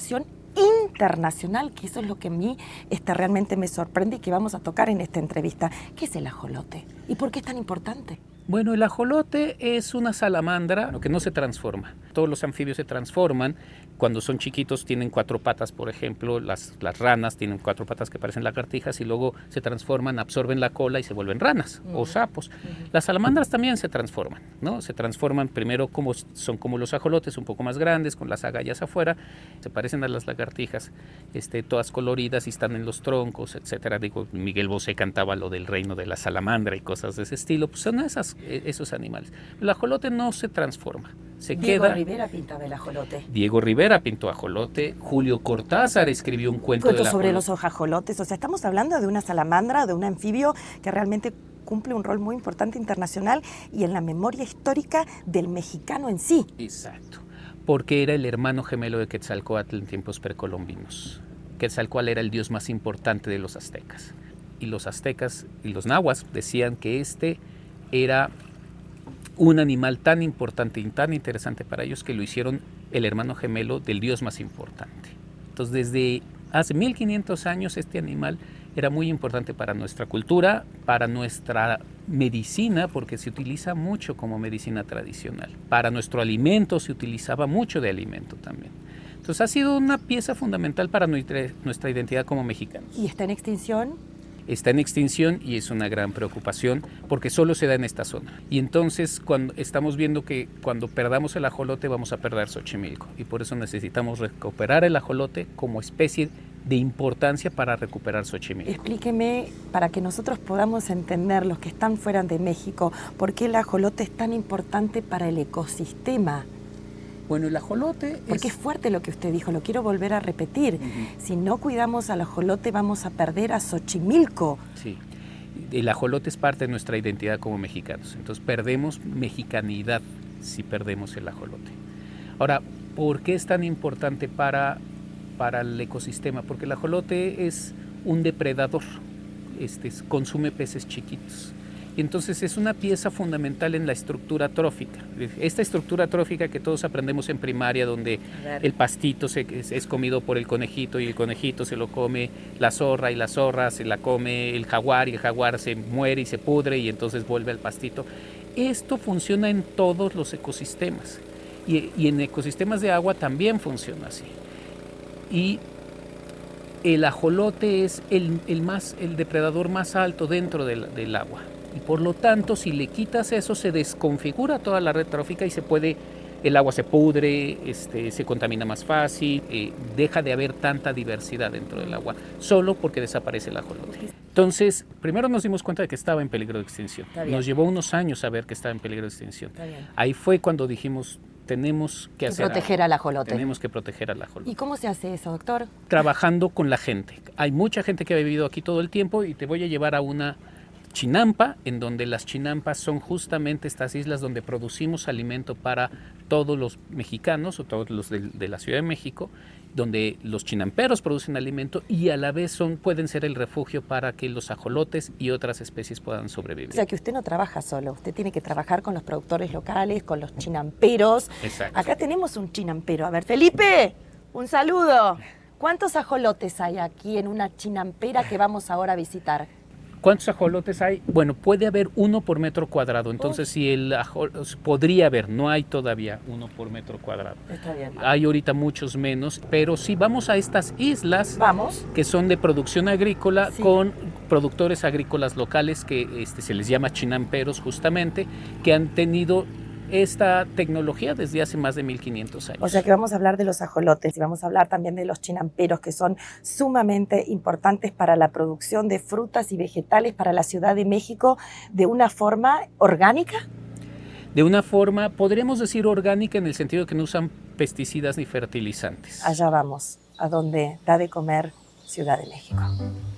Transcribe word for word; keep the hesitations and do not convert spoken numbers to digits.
repercusión internacional, que eso es lo que a mí este, realmente me sorprende y que vamos a tocar en esta entrevista. ¿Qué es el ajolote? ¿Y por qué es tan importante? Bueno, el ajolote es una salamandra que no se transforma. Todos los anfibios se transforman. Cuando son chiquitos tienen cuatro patas, por ejemplo, las, las ranas tienen cuatro patas que parecen lagartijas y luego se transforman, absorben la cola y se vuelven ranas uh-huh. o sapos. Uh-huh. Las salamandras también se transforman, ¿no? Se transforman primero como son como los ajolotes, un poco más grandes, con las agallas afuera, se parecen a las lagartijas, este, todas coloridas y están en los troncos, etcétera. Digo, Miguel Bosé cantaba lo del reino de la salamandra y cosas de ese estilo. Pues son esas, esos animales. El ajolote no se transforma. Se Diego queda. Rivera pintaba el ajolote. Diego Rivera pintó ajolote. Julio Cortázar escribió un cuento, cuento del sobre ajolote. los ajolotes. O sea, estamos hablando de una salamandra, de un anfibio que realmente cumple un rol muy importante internacional y en la memoria histórica del mexicano en sí. Exacto, porque era el hermano gemelo de Quetzalcóatl en tiempos precolombinos. Quetzalcóatl era el dios más importante de los aztecas. Y los aztecas y los nahuas decían que este era un animal tan importante y tan interesante para ellos que lo hicieron el hermano gemelo del dios más importante. Entonces, desde hace mil quinientos años este animal era muy importante para nuestra cultura, para nuestra medicina, porque se utiliza mucho como medicina tradicional. Para nuestro alimento se utilizaba mucho de alimento también. Entonces, ha sido una pieza fundamental para nuestra, nuestra identidad como mexicanos. ¿Y está en extinción? Está en extinción y es una gran preocupación porque solo se da en esta zona. Y entonces cuando estamos viendo que cuando perdamos el ajolote vamos a perder Xochimilco y por eso necesitamos recuperar el ajolote como especie de importancia para recuperar Xochimilco. Explíqueme, para que nosotros podamos entender, los que están fuera de México, por qué el ajolote es tan importante para el ecosistema. Bueno, el ajolote Porque es... es fuerte lo que usted dijo, lo quiero volver a repetir. Uh-huh. Si no cuidamos al ajolote vamos a perder a Xochimilco. Sí, el ajolote es parte de nuestra identidad como mexicanos. Entonces perdemos mexicanidad si perdemos el ajolote. Ahora, ¿por qué es tan importante para, para el ecosistema? Porque el ajolote es un depredador, este, consume peces chiquitos. Y entonces es una pieza fundamental en la estructura trófica. Esta estructura trófica que todos aprendemos en primaria, donde el pastito se, es, es comido por el conejito y el conejito se lo come la zorra y la zorra se la come el jaguar y el jaguar se muere y se pudre y entonces vuelve al pastito. Esto funciona en todos los ecosistemas y, y en ecosistemas de agua también funciona así. Y el ajolote es el, el, más, el depredador más alto dentro del, del agua. Y por lo tanto, si le quitas eso, se desconfigura toda la red trófica y se puede, el agua se pudre, este, se contamina más fácil, eh, deja de haber tanta diversidad dentro del agua, solo porque desaparece el ajolote. Entonces, primero nos dimos cuenta de que estaba en peligro de extinción. Nos llevó unos años saber que estaba en peligro de extinción. Ahí fue cuando dijimos, tenemos que, que hacer proteger algo. al ajolote. Tenemos que proteger al ajolote. ¿Y cómo se hace eso, doctor? Trabajando con la gente. Hay mucha gente que ha vivido aquí todo el tiempo y te voy a llevar a una chinampa, en donde las chinampas son justamente estas islas donde producimos alimento para todos los mexicanos o todos los de, de la Ciudad de México, donde los chinamperos producen alimento y a la vez son, pueden ser el refugio para que los ajolotes y otras especies puedan sobrevivir. O sea que usted no trabaja solo, usted tiene que trabajar con los productores locales, con los chinamperos. Exacto. Acá tenemos un chinampero. A ver, Felipe, un saludo. ¿Cuántos ajolotes hay aquí en una chinampera que vamos ahora a visitar? ¿Cuántos ajolotes hay? Bueno, puede haber uno por metro cuadrado. Entonces, Uy. si el ajolote, podría haber, no hay todavía uno por metro cuadrado. Está bien. Hay ahorita muchos menos, pero si vamos a estas islas, vamos, que son de producción agrícola, sí. con productores agrícolas locales que este, se les llama chinamperos justamente, que han tenido esta tecnología desde hace más de mil quinientos años. O sea que vamos a hablar de los ajolotes y vamos a hablar también de los chinamperos, que son sumamente importantes para la producción de frutas y vegetales para la Ciudad de México de una forma orgánica. De una forma, podríamos decir orgánica en el sentido de que no usan pesticidas ni fertilizantes. Allá vamos, a donde da de comer Ciudad de México.